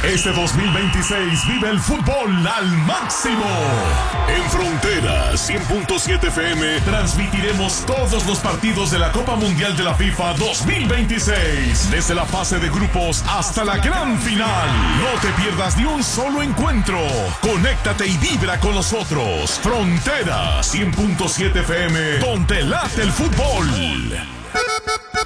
Este 2026 vive el fútbol al máximo. En Frontera 100.7 FM transmitiremos todos los partidos de la Copa Mundial de la FIFA 2026. Desde la fase de grupos hasta la gran final. No te pierdas ni un solo encuentro. Conéctate y vibra con nosotros. Frontera 100.7 FM, donde late el fútbol.